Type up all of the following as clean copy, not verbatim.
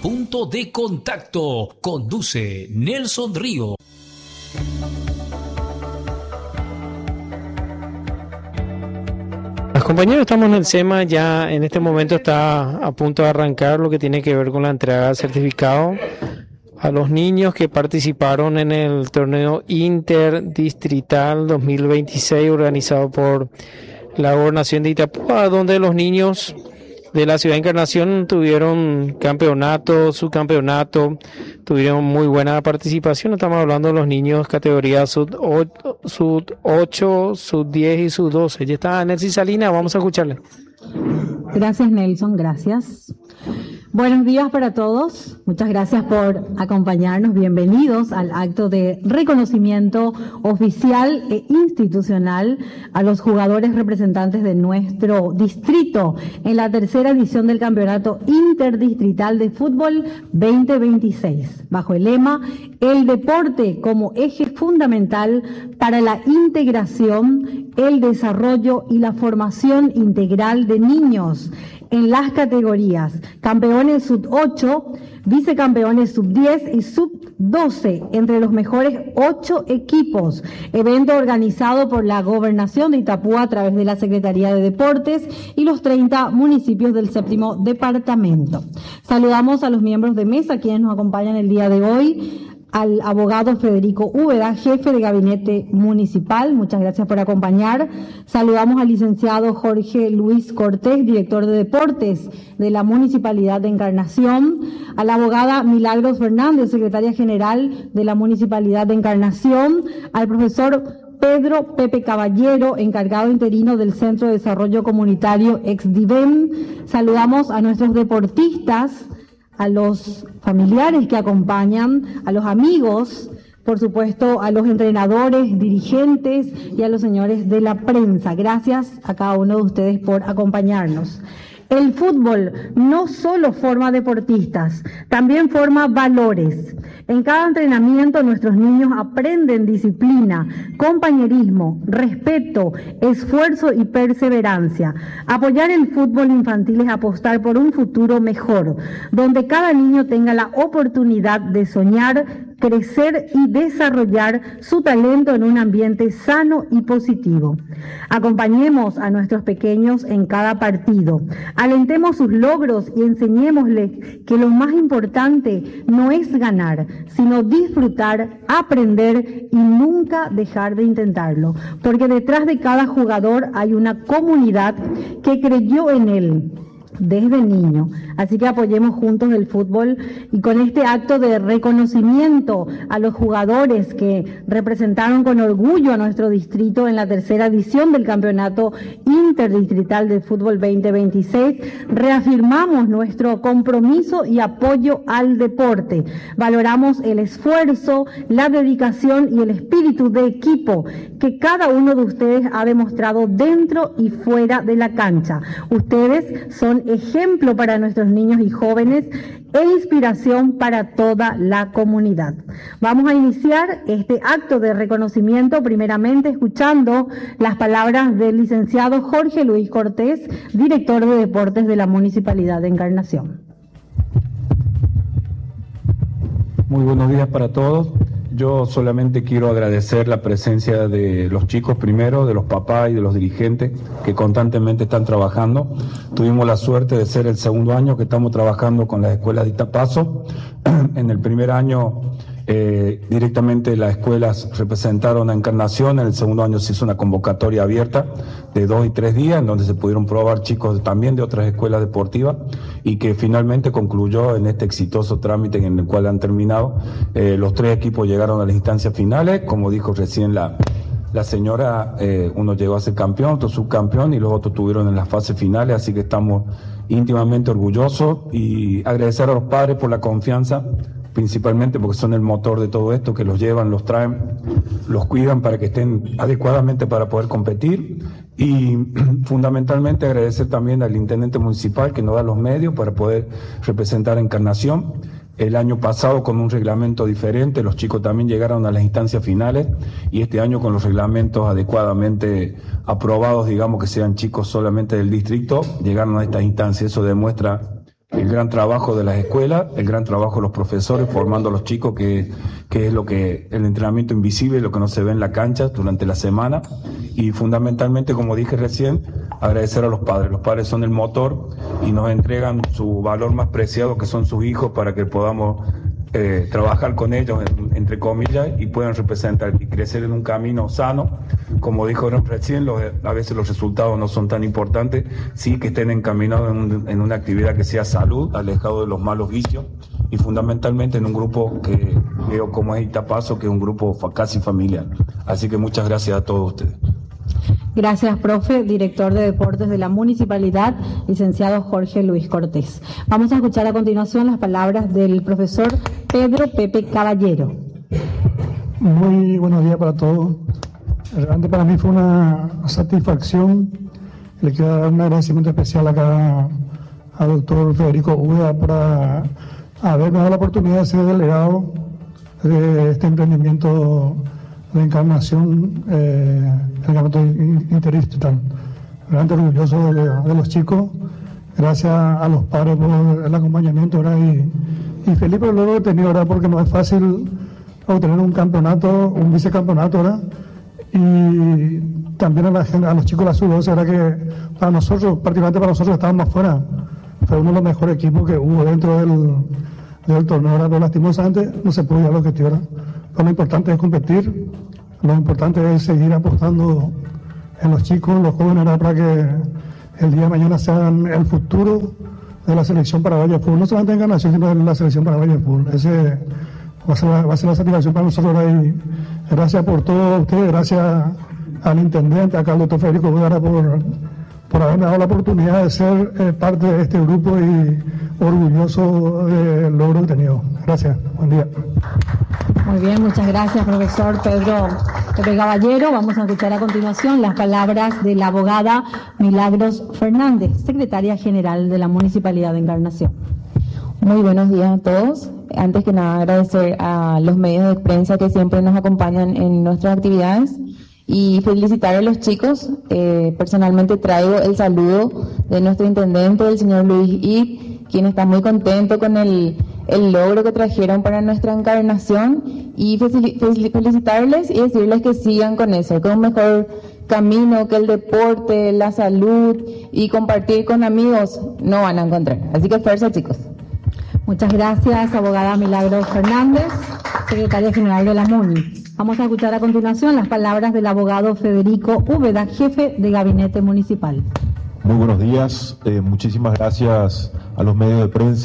Punto de Contacto. Conduce Nelson Río. Compañeros, estamos en el SEMA, ya en este momento está a punto de arrancar lo que tiene que ver con la entrega del certificado a los niños que participaron en el torneo interdistrital 2026 organizado por la Gobernación de Itapúa, donde los niños de la ciudad de Encarnación tuvieron campeonato, subcampeonato, tuvieron muy buena participación. Estamos hablando de los niños categoría sub 8, sub 10 y sub 12. Ya está Nelson Salinas, vamos a escucharle. Gracias, Nelson, gracias. Buenos días para todos, muchas gracias por acompañarnos, bienvenidos al acto de reconocimiento oficial e institucional a los jugadores representantes de nuestro distrito en la tercera edición del Campeonato Interdistrital de Fútbol 2026, bajo el lema El deporte como eje fundamental para la integración, el desarrollo y la formación integral de niños en las categorías campeones sub 8, vicecampeones sub 10 y sub 12, entre los mejores 8 equipos. Evento organizado por la Gobernación de Itapúa a través de la Secretaría de Deportes y los 30 municipios del 7º departamento. Saludamos a los miembros de mesa, quienes nos acompañan el día de hoy. Al abogado Federico Úbeda, jefe de gabinete municipal, muchas gracias por acompañar. Saludamos al licenciado Jorge Luis Cortés, director de deportes de la Municipalidad de Encarnación, a la abogada Milagros Fernández, secretaria general de la Municipalidad de Encarnación, al profesor Pedro Pepe Caballero, encargado interino del Centro de Desarrollo Comunitario Exdivem. Saludamos a nuestros deportistas, a los familiares que acompañan, a los amigos, por supuesto, a los entrenadores, dirigentes y a los señores de la prensa. Gracias a cada uno de ustedes por acompañarnos. El fútbol no solo forma deportistas, también forma valores. En cada entrenamiento nuestros niños aprenden disciplina, compañerismo, respeto, esfuerzo y perseverancia. Apoyar el fútbol infantil es apostar por un futuro mejor, donde cada niño tenga la oportunidad de soñar, crecer y desarrollar su talento en un ambiente sano y positivo. Acompañemos a nuestros pequeños en cada partido. Alentemos sus logros y enseñémosles que lo más importante no es ganar, sino disfrutar, aprender y nunca dejar de intentarlo. Porque detrás de cada jugador hay una comunidad que creyó en él desde niño. Así que apoyemos juntos el fútbol y con este acto de reconocimiento a los jugadores que representaron con orgullo a nuestro distrito en la tercera edición del Campeonato Interdistrital de Fútbol 2026, reafirmamos nuestro compromiso y apoyo al deporte. Valoramos el esfuerzo, la dedicación y el espíritu de equipo que cada uno de ustedes ha demostrado dentro y fuera de la cancha. Ustedes son ejemplo para nuestros niños y jóvenes e inspiración para toda la comunidad. Vamos a iniciar este acto de reconocimiento primeramente escuchando las palabras del licenciado Jorge Luis Cortés, director de deportes de la Municipalidad de Encarnación. Muy buenos días para todos. Yo solamente quiero agradecer la presencia de los chicos primero, de los papás y de los dirigentes que constantemente están trabajando. Tuvimos la suerte de ser el segundo año que estamos trabajando con las escuelas de Itapazo. En el primer año directamente las escuelas representaron a Encarnación, en el segundo año se hizo una convocatoria abierta de 2 y 3 días en donde se pudieron probar chicos también de otras escuelas deportivas y que finalmente concluyó en este exitoso trámite en el cual han terminado. Los 3 equipos llegaron a las instancias finales, como dijo recién la señora, uno llegó a ser campeón, otro subcampeón y los otros estuvieron en las fases finales, así que estamos íntimamente orgullosos y agradecer a los padres por la confianza, principalmente porque son el motor de todo esto, que los llevan, los traen, los cuidan para que estén adecuadamente para poder competir y fundamentalmente agradecer también al intendente municipal que nos da los medios para poder representar a Encarnación. El año pasado con un reglamento diferente, los chicos también llegaron a las instancias finales y este año con los reglamentos adecuadamente aprobados, digamos que sean chicos solamente del distrito, llegaron a estas instancias. Eso demuestra el gran trabajo de las escuelas, el gran trabajo de los profesores formando a los chicos, que es lo que el entrenamiento invisible, lo que no se ve en la cancha durante la semana, y fundamentalmente, como dije recién, agradecer a los padres. Los padres son el motor y nos entregan su valor más preciado, que son sus hijos, para que podamos trabajar con ellos, entre comillas, y puedan representar y crecer en un camino sano. Como dijo recién, a veces los resultados no son tan importantes, sí que estén encaminados en una actividad que sea salud, alejado de los malos vicios, y fundamentalmente en un grupo que veo como es Itapazo, que es un grupo casi familiar. Así que muchas gracias a todos ustedes. Gracias, profe. Director de Deportes de la Municipalidad, licenciado Jorge Luis Cortés. Vamos a escuchar a continuación las palabras del profesor Pedro Pepe Caballero. Muy buenos días para todos. Realmente para mí fue una satisfacción. Le quiero dar un agradecimiento especial acá al doctor Federico Úbeda por haberme dado la oportunidad de ser delegado de este emprendimiento de Encarnación, el campeonato interinstitucional. Realmente orgulloso de los chicos, gracias a los padres por el acompañamiento, ¿verdad? Y feliz por el logro que he tenido, ¿verdad? Porque no es fácil obtener un campeonato, un vicecampeonato, ¿verdad? Y también a los chicos de la sub-12, ¿verdad? Que para nosotros, particularmente para nosotros que estábamos afuera, fue uno de los mejores equipos que hubo dentro del torneo, ¿verdad? Pero lastimosamente no se pudo llegar al objetivo, ¿verdad? Pero lo importante es competir, lo importante es seguir apostando en los chicos, en los jóvenes, ¿verdad? Para que el día de mañana sean el futuro de la selección paraguaya de fútbol, no solamente en Encarnación, sino en la selección paraguaya de fútbol. Ese va a ser la satisfacción para nosotros, ¿verdad? Y gracias por todo a ustedes, gracias al intendente, acá al doctor Federico Úbeda, por haberme dado la oportunidad de ser parte de este grupo y orgulloso del logro que he tenido. Gracias, buen día. Muy bien, muchas gracias, profesor Pedro Pepe Caballero. Vamos a escuchar a continuación las palabras de la abogada Milagros Fernández, secretaria general de la Municipalidad de Encarnación. Muy buenos días a todos. Antes que nada, agradecer a los medios de prensa que siempre nos acompañan en nuestras actividades y felicitar a los chicos. Personalmente traigo el saludo de nuestro intendente, el señor Luis Ip, quien está muy contento con el logro que trajeron para nuestra Encarnación, y felicitarles y decirles que sigan con eso, que es un mejor camino que el deporte, la salud y compartir con amigos no van a encontrar. Así que fuerza, chicos. Muchas gracias, abogada Milagros Fernández, secretaria general de la MUNI. Vamos a escuchar a continuación las palabras del abogado Federico Úbeda, jefe de gabinete municipal. Muy buenos días, muchísimas gracias a los medios de prensa.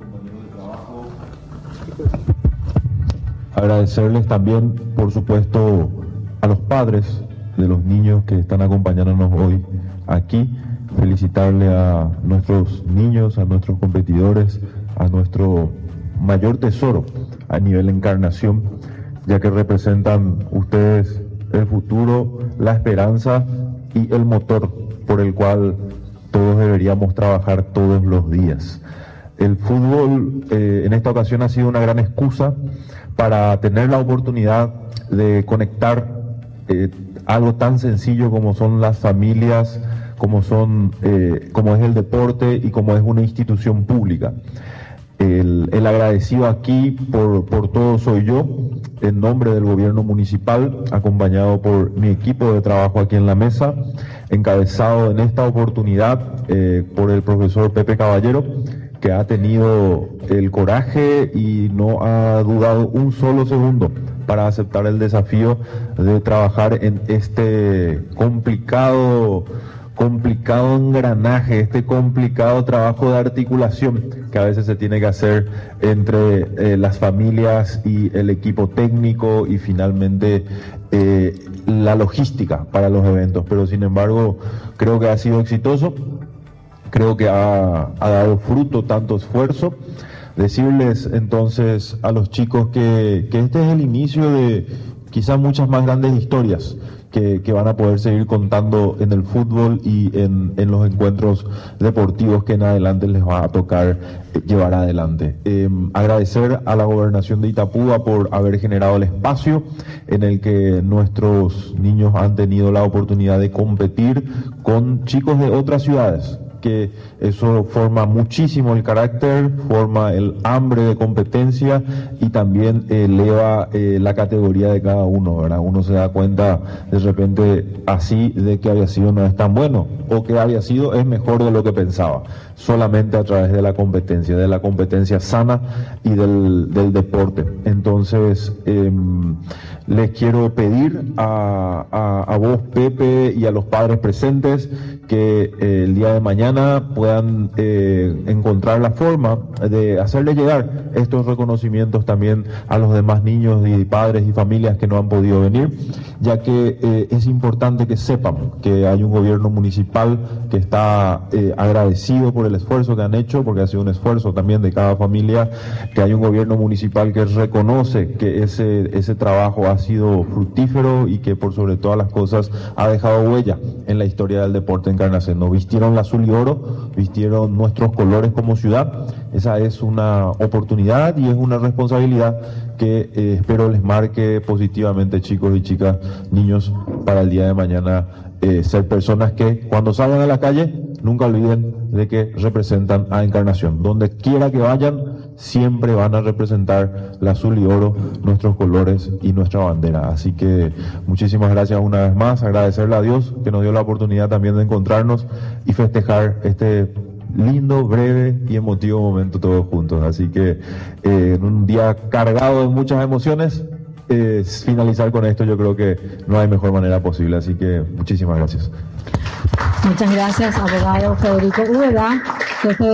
Agradecerles también, por supuesto, a los padres de los niños que están acompañándonos hoy aquí. Felicitarle a nuestros niños, a nuestros competidores, a nuestro mayor tesoro a nivel Encarnación, ya que representan ustedes el futuro, la esperanza y el motor por el cual todos deberíamos trabajar todos los días. El fútbol en esta ocasión ha sido una gran excusa para tener la oportunidad de conectar algo tan sencillo como son las familias, como es el deporte y como es una institución pública. El agradecido aquí por todo soy yo, en nombre del gobierno municipal, acompañado por mi equipo de trabajo aquí en la mesa, encabezado en esta oportunidad por el profesor Pepe Caballero, que ha tenido el coraje y no ha dudado un solo segundo para aceptar el desafío de trabajar en este complicado engranaje, este complicado trabajo de articulación que a veces se tiene que hacer entre las familias y el equipo técnico y finalmente la logística para los eventos. Pero sin embargo, creo que ha sido exitoso, creo que ha dado fruto tanto esfuerzo. Decirles entonces a los chicos que este es el inicio de quizás muchas más grandes historias que van a poder seguir contando en el fútbol y en los encuentros deportivos que en adelante les va a tocar llevar adelante. Agradecer a la Gobernación de Itapúa por haber generado el espacio en el que nuestros niños han tenido la oportunidad de competir con chicos de otras ciudades, que eso forma muchísimo el carácter, forma el hambre de competencia y también eleva la categoría de cada uno, ¿verdad? Uno se da cuenta de repente así de que había sido no es tan bueno, o que había sido es mejor de lo que pensaba, solamente a través de la competencia sana y del deporte. Entonces, les quiero pedir a vos, Pepe, y a los padres presentes que el día de mañana puedan encontrar la forma de hacerle llegar estos reconocimientos también a los demás niños y padres y familias que no han podido venir, ya que es importante que sepan que hay un gobierno municipal que está agradecido por el esfuerzo que han hecho, porque ha sido un esfuerzo también de cada familia, que hay un gobierno municipal que reconoce que ese trabajo ha sido fructífero y que por sobre todas las cosas ha dejado huella en la historia del deporte en Encarnación. Nos vistieron la azul y oro, vistieron nuestros colores como ciudad. Esa es una oportunidad y es una responsabilidad que espero les marque positivamente, chicos y chicas, niños, para el día de mañana, ser personas que cuando salgan a la calle nunca olviden de que representan a Encarnación. Donde quiera que vayan, siempre van a representar la azul y oro, nuestros colores y nuestra bandera. Así que muchísimas gracias una vez más, agradecerle a Dios que nos dio la oportunidad también de encontrarnos y festejar este lindo, breve y emotivo momento todos juntos. Así que en un día cargado de muchas emociones, finalizar con esto yo creo que no hay mejor manera posible. Así que muchísimas gracias. Muchas gracias, abogado Federico Úbeda, jefe de